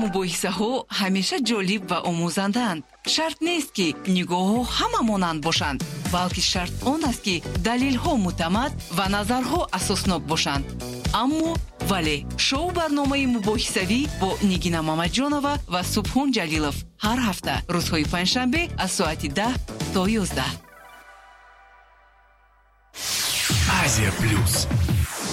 мубоҳисаҳо ҳамеша ҷолиб ва омӯзандаанд. шарт нест ки нигоҳҳо ҳама монанд бошанд, балки шарт он аст ки далелҳо муътамад ва назарҳо асоснок бошанд. аммо вале шоу барномаи мубоҳисавӣ бо Нигина Мамаҷонова ва Субҳон Ҷалилов ҳар ҳафта рӯзҳои панҷшанбе аз соати 10 то 11. Азия Плюс.